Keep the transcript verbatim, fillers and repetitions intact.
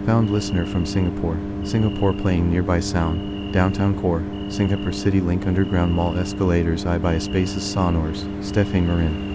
Found listener from Singapore. Singapore playing nearby sound. Downtown core. Singapore City Link Underground Mall escalators I by Spaces Sonors. Stefan Marin.